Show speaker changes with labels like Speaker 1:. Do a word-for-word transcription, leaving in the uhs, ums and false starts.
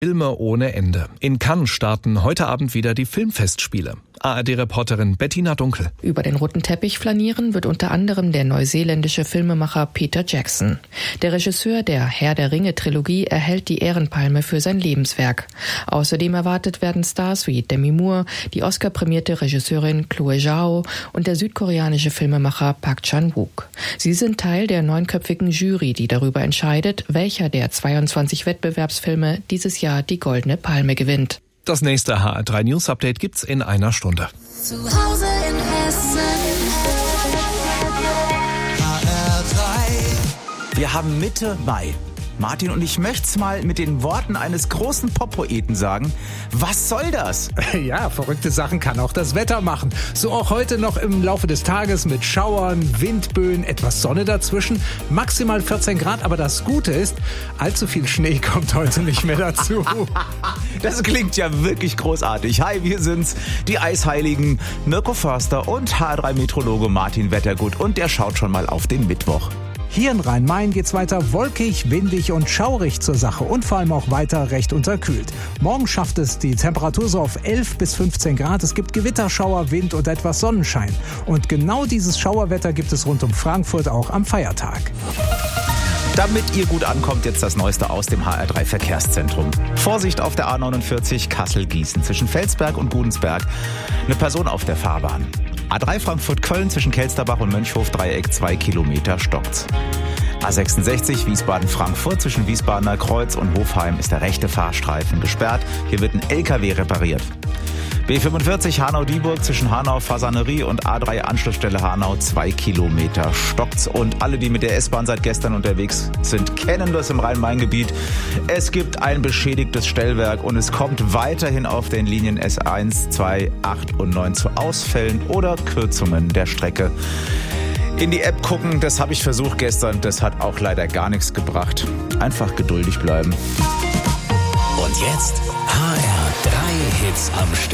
Speaker 1: Filme ohne Ende. In Cannes starten heute Abend wieder die Filmfestspiele. A R D-Reporterin Bettina Dunkel.
Speaker 2: Über den roten Teppich flanieren wird unter anderem der neuseeländische Filmemacher Peter Jackson. Der Regisseur der Herr der Ringe-Trilogie erhält die Ehrenpalme für sein Lebenswerk. Außerdem erwartet werden Stars wie Demi Moore, die Oscar-prämierte Regisseurin Chloe Zhao und der südkoreanische Filmemacher Park Chan-wook. Sie sind Teil der neunköpfigen Jury, die darüber entscheidet, welcher der zweiundzwanzig Wettbewerbsfilme dieses Jahr die Goldene Palme gewinnt.
Speaker 1: Das nächste H R drei News Update gibt's in einer Stunde.
Speaker 3: Zu Hause in Hessen.
Speaker 4: H R drei.
Speaker 5: Wir haben Mitte Mai. Martin, und ich möchte es mal mit den Worten eines großen Pop-Poeten sagen. Was soll das?
Speaker 6: Ja, verrückte Sachen kann auch das Wetter machen. So auch heute noch im Laufe des Tages mit Schauern, Windböen, etwas Sonne dazwischen. Maximal vierzehn Grad, aber das Gute ist, allzu viel Schnee kommt heute nicht mehr dazu.
Speaker 5: Das klingt ja wirklich großartig. Hi, wir sind's, die Eisheiligen Mirko Förster und H R drei Meteorologe Martin Wettergut. Und der schaut schon mal auf den Mittwoch.
Speaker 6: Hier in Rhein-Main geht's weiter wolkig, windig und schaurig zur Sache und vor allem auch weiter recht unterkühlt. Morgen schafft es die Temperatur so auf elf bis fünfzehn Grad. Es gibt Gewitterschauer, Wind und etwas Sonnenschein. Und genau dieses Schauerwetter gibt es rund um Frankfurt auch am Feiertag.
Speaker 5: Damit ihr gut ankommt, jetzt das Neueste aus dem H R drei Verkehrszentrum. Vorsicht auf der A neunundvierzig Kassel-Gießen zwischen Felsberg und Gudensberg. Eine Person auf der Fahrbahn. A drei Frankfurt-Köln zwischen Kelsterbach und Mönchhof-Dreieck, zwei Kilometer stockt's. A sechsundsechzig Wiesbaden-Frankfurt zwischen Wiesbadener Kreuz und Hofheim ist der rechte Fahrstreifen gesperrt. Hier wird ein L K W repariert. B fünfundvierzig Hanau-Dieburg zwischen Hanau-Fasanerie und A drei Anschlussstelle Hanau, zwei Kilometer stockt's. Und alle, die mit der S-Bahn seit gestern unterwegs sind, kennen das im Rhein-Main-Gebiet. Es gibt ein beschädigtes Stellwerk und es kommt weiterhin auf den Linien S eins, zwei, acht und neun zu Ausfällen oder Kürzungen der Strecke. In die App gucken, das habe ich versucht gestern, das hat auch leider gar nichts gebracht. Einfach geduldig bleiben.
Speaker 4: Und jetzt H R drei Hits am Stück.